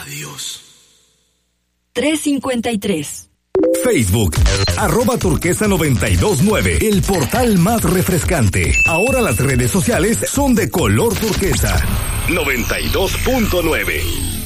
Adiós. 353. Facebook, @turquesa929, el portal más refrescante. Ahora las redes sociales son de color turquesa. 92.9.